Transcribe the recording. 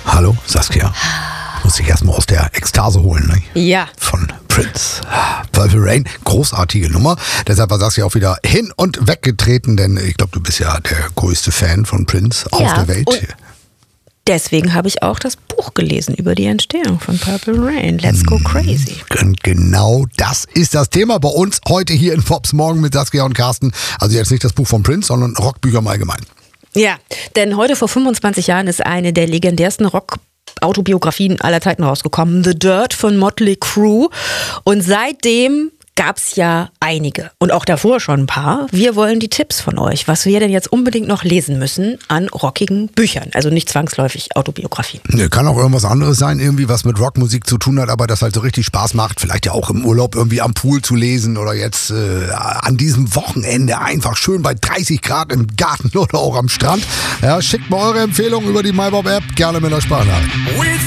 Hallo, Saskia. Muss ich erstmal aus der Ekstase holen, ne? Ja. Von Prince. Purple Rain, großartige Nummer. Deshalb war Saskia auch wieder hin und weggetreten, denn ich glaube, du bist ja der größte Fan von Prince auf der Welt. Und deswegen habe ich auch das Buch gelesen über die Entstehung von Purple Rain. Let's go crazy. Und genau das ist das Thema bei uns heute hier in Fops Morgen mit Saskia und Carsten. Also jetzt nicht das Buch von Prince, sondern Rockbücher im Allgemeinen. Ja, denn heute vor 25 Jahren ist eine der legendärsten Rock-Autobiografien aller Zeiten rausgekommen. The Dirt von Motley Crue. Und seitdem gab es ja einige und auch davor schon ein paar. Wir wollen die Tipps von euch, was wir denn jetzt unbedingt noch lesen müssen an rockigen Büchern. Also nicht zwangsläufig Autobiografien. Ne, kann auch irgendwas anderes sein, irgendwie was mit Rockmusik zu tun hat, aber das halt so richtig Spaß macht. Vielleicht ja auch im Urlaub irgendwie am Pool zu lesen oder jetzt an diesem Wochenende einfach schön bei 30 Grad im Garten oder auch am Strand. Ja, schickt mal eure Empfehlungen über die MyBob-App, gerne mit der Sprachnachricht.